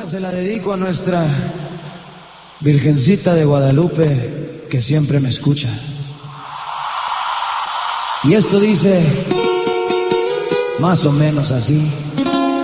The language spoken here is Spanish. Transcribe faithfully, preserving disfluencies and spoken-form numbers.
se la dedico a nuestra Virgencita de Guadalupe, que siempre me escucha. Y esto dice más o menos así.